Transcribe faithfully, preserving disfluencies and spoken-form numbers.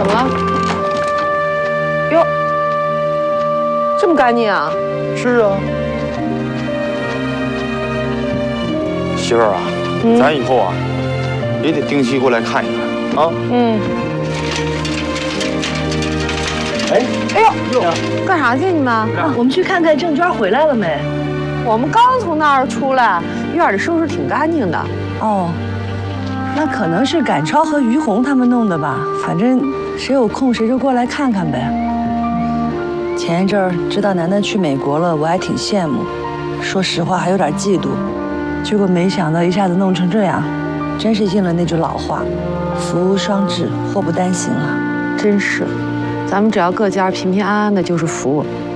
怎么了？哟，这么干净啊？ 是啊。媳妇儿啊，嗯、咱以后啊也得定期过来看一看啊。 嗯。 哎， 哎呦，干啥去你们？啊， 我们去看看郑娟回来了没？ 我们刚从那儿出来，院里收拾挺干净的。 哦。 那可能是赶超和于红他们弄的吧，反正谁有空谁就过来看看呗。前一阵儿知道楠楠去美国了，我还挺羡慕，说实话还有点嫉妒，结果没想到一下子弄成这样，真是应了那句老话，福无双至，祸不单行啊。 真是，咱们只要各家平平安安的就是福。